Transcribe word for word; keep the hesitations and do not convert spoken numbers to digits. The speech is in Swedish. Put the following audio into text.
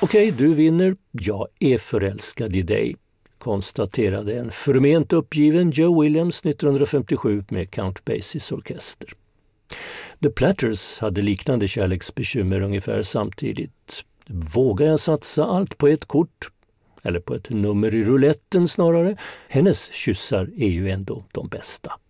Okej, du vinner. Jag är förälskad i dig, konstaterade en förment uppgiven Joe Williams nittonhundrafemtiosju med Count Basies orkester. The Platters hade liknande kärleksbekymmer ungefär samtidigt. Vågar jag satsa allt på ett kort? Eller på ett nummer i rouletten snarare? Hennes kyssar är ju ändå de bästa.